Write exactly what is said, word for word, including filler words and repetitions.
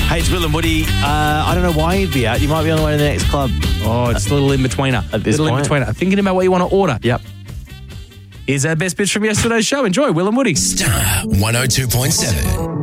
Hey, it's Will and Woody. Uh, I don't know why you'd be out. You might be on the way to the next club. Oh, it's a little in-betweener. At this little point. in-betweener. Thinking about what you want to order. Yep. Here's our best bits from yesterday's show. Enjoy, Will and Woody. Star one oh two point seven.